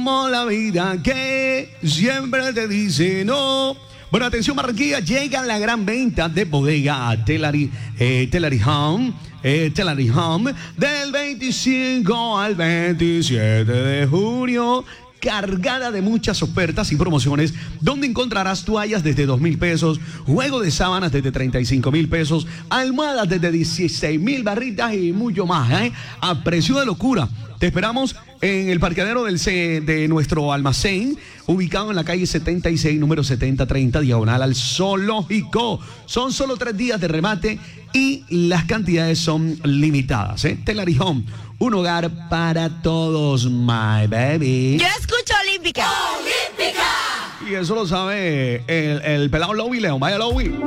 como la vida que siempre te dice no. Bueno, atención Barranquilla, llega la gran venta de bodega Telari Home del 25 al 27 de junio. Cargada de muchas ofertas y promociones, donde encontrarás toallas desde 2,000 pesos, juego de sábanas desde 35,000 pesos, almohadas desde 16,000 barritas y mucho más, a precio de locura. Te esperamos en el parqueadero de nuestro almacén, ubicado en la calle 76, número 7030, diagonal al Zoológico. Son solo 3 días de remate y las cantidades son limitadas. Telari Home, un hogar para todos, my baby. Yo escucho Olímpica. Y eso lo sabe el pelado Lowy León. Vaya Lowy.